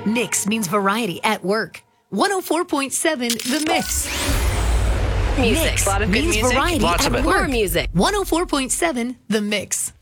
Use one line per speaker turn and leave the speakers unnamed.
Mix means variety at work. 104.7 The Mix.
Music.
Mix
A lot of good
means
music.
variety
Lots
at
of it.
work.
More music.
104.7 The Mix.